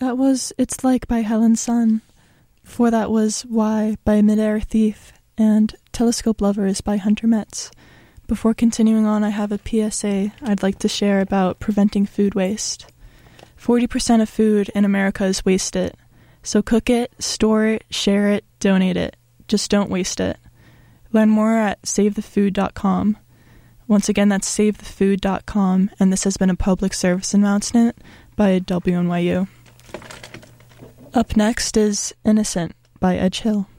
That was It's Like by Helen Sun. Before that was Why by Midair Thief and Telescope Lovers by Hunter Metz. Before continuing on, I have a PSA I'd like to share about preventing food waste. 40% of food in America is wasted. So cook it, store it, share it, donate it. Just don't waste it. Learn more at savethefood.com. Once again, that's savethefood.com, and this has been a public service announcement by WNYU. Up next is Innocent by Edge Hill.